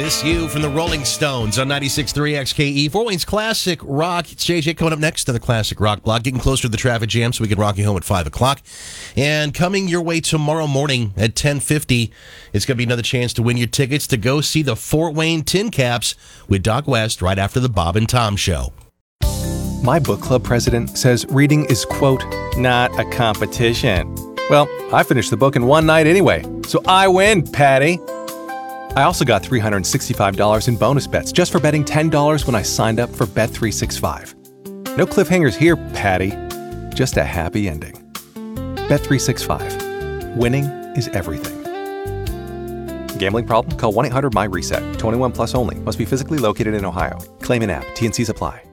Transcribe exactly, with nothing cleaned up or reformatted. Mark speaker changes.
Speaker 1: Miss You from the Rolling Stones on ninety-six point three X K E. Fort Wayne's Classic Rock. It's J J coming up next to the Classic Rock Block. Getting closer to the traffic jam so we can rock you home at five o'clock. And coming your way tomorrow morning at ten fifty, it's going to be another chance to win your tickets to go see the Fort Wayne Tin Caps with Doc West right after the Bob and Tom Show.
Speaker 2: My book club president says reading is, quote, not a competition. Well, I finished the book in one night anyway, so I win, Patty. I also got three hundred sixty-five dollars in bonus bets just for betting ten dollars when I signed up for Bet three sixty-five. No cliffhangers here, Patty. Just a happy ending. Bet three sixty-five. Winning is everything. Gambling problem? Call one eight hundred my reset. twenty-one plus only. Must be physically located in Ohio. Claim in app. T and Cs apply.